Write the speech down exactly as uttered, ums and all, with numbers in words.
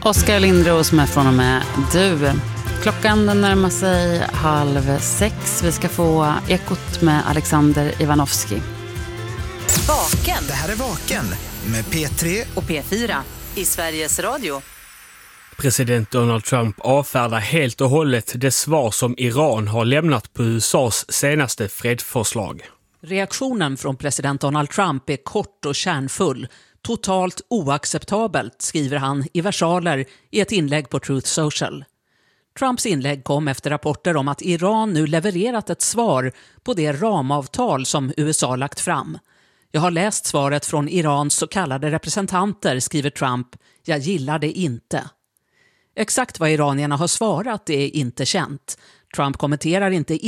Oskar Lindros med Från och med du. Klockan närmar sig halv sex. Vi ska få Ekot med Alexander Ivanovski. Vaken. Det här är Vaken med P tre och P fyra i Sveriges Radio. President Donald Trump avfärdar helt och hållet det svar som Iran har lämnat på U S A:s senaste fredsförslag. Reaktionen från president Donald Trump är kort och kärnfull. Totalt oacceptabelt, skriver han i versaler i ett inlägg på Truth Social. Trumps inlägg kom efter rapporter om att Iran nu levererat ett svar på det ramavtal som U S A lagt fram. Jag har läst svaret från Irans så kallade representanter, skriver Trump. Jag gillar det inte. Exakt vad iranierna har svarat är inte känt. Trump kommenterar inte